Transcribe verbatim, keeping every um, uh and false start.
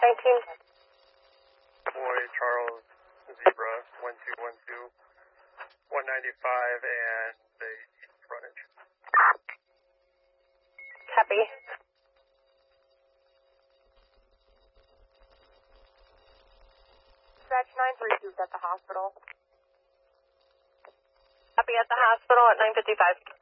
nineteen. Boy, Charles, Zebra, one two one two, one ninety-five, and the east frontage. Copy. Dispatch nine three two is at the hospital. Copy at the hospital at nine fifty-five.